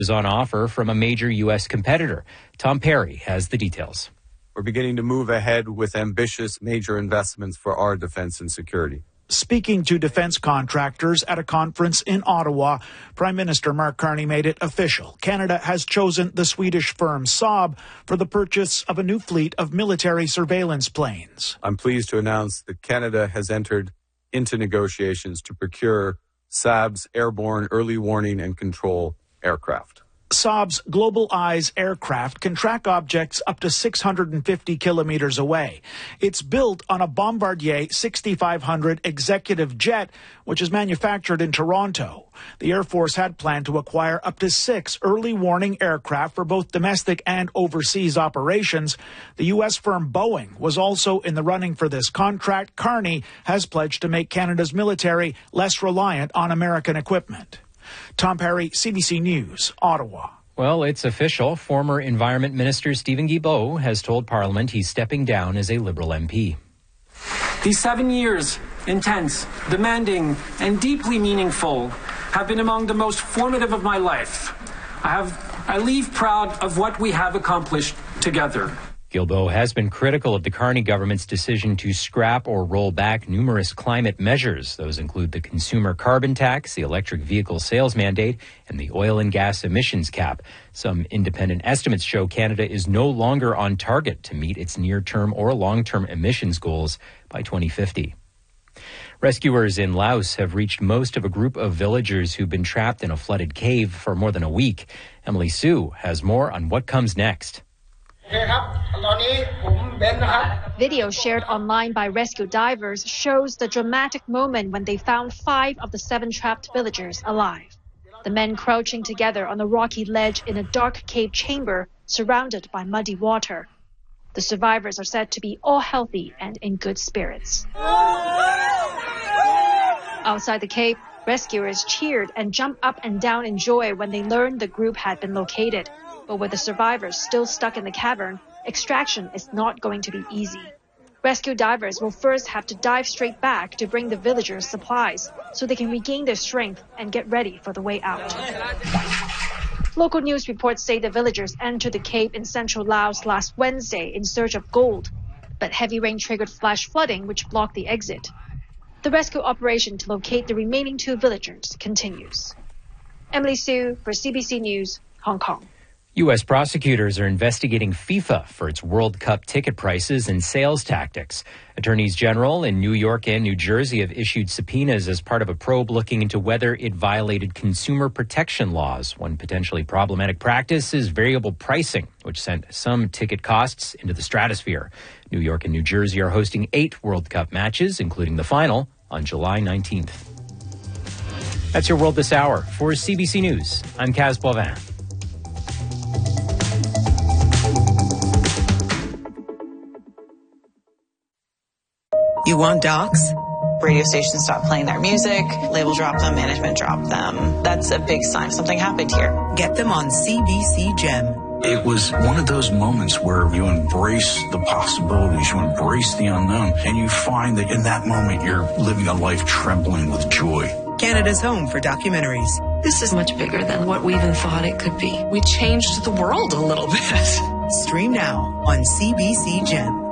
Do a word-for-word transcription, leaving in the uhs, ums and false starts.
is on offer from a major U S competitor. Tom Perry has the details. We're beginning to move ahead with ambitious major investments for our defense and security. Speaking to defense contractors at a conference in Ottawa, Prime Minister Mark Carney made it official. Canada has chosen the Swedish firm Saab for the purchase of a new fleet of military surveillance planes. I'm pleased to announce that Canada has entered into negotiations to procure Saab's airborne early warning and control aircraft. Saab's Global Eyes aircraft can track objects up to six hundred fifty kilometers away. It's built on a Bombardier sixty-five hundred executive jet, which is manufactured in Toronto. The Air Force had planned to acquire up to six early warning aircraft for both domestic and overseas operations. The U S firm Boeing was also in the running for this contract. Carney has pledged to make Canada's military less reliant on American equipment. Tom Perry, C B C News, Ottawa. Well, it's official. Former Environment Minister Steven Guilbeault has told Parliament he's stepping down as a Liberal M P. These seven years, intense, demanding, and deeply meaningful, have been among the most formative of my life. I have, I leave proud of what we have accomplished together. Guilbeault has been critical of the Carney government's decision to scrap or roll back numerous climate measures. Those include the consumer carbon tax, the electric vehicle sales mandate, and the oil and gas emissions cap. Some independent estimates show Canada is no longer on target to meet its near-term or long-term emissions goals by twenty fifty. Rescuers in Laos have reached most of a group of villagers who've been trapped in a flooded cave for more than a week. Emily Sue has more on what comes next. Video shared online by rescue divers shows the dramatic moment when they found five of the seven trapped villagers alive. The men crouching together on a rocky ledge in a dark cave chamber surrounded by muddy water. The survivors are said to be all healthy and in good spirits. Outside the cave, rescuers cheered and jumped up and down in joy when they learned the group had been located. But with the survivors still stuck in the cavern, extraction is not going to be easy. Rescue divers will first have to dive straight back to bring the villagers supplies so they can regain their strength and get ready for the way out. Local news reports say the villagers entered the cave in central Laos last Wednesday in search of gold, but heavy rain triggered flash flooding which blocked the exit. The rescue operation to locate the remaining two villagers continues. Emily Sue for C B C News, Hong Kong. U S prosecutors are investigating FIFA for its World Cup ticket prices and sales tactics. Attorneys general in New York and New Jersey have issued subpoenas as part of a probe looking into whether it violated consumer protection laws. One potentially problematic practice is variable pricing, which sent some ticket costs into the stratosphere. New York and New Jersey are hosting eight World Cup matches, including the final, on July nineteenth. That's your World This Hour. For C B C News, I'm Kaz Boivin. You want docs? Radio stations stop playing their music, label drop them, management drop them. That's a big sign something happened here. Get them on C B C Gem. It was one of those moments where you embrace the possibilities, you embrace the unknown, and you find that in that moment you're living a life trembling with joy. Canada's home for documentaries. This is much bigger than what we even thought it could be. We changed the world a little bit. Stream now on C B C Gem.